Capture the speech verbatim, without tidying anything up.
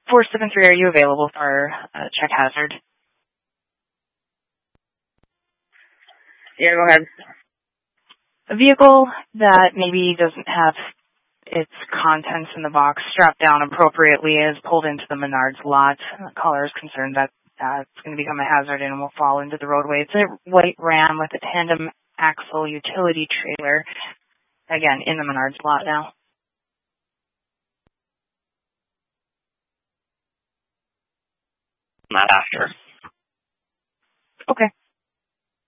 four seven three, are you available for uh, check hazard? Yeah, go ahead. A vehicle that maybe doesn't have its contents in the box strapped down appropriately is pulled into the Menards lot. The caller is concerned that uh, it's going to become a hazard and will fall into the roadway. It's a white Ram with a tandem axle utility trailer, again, in the Menards lot now. Not after. Okay.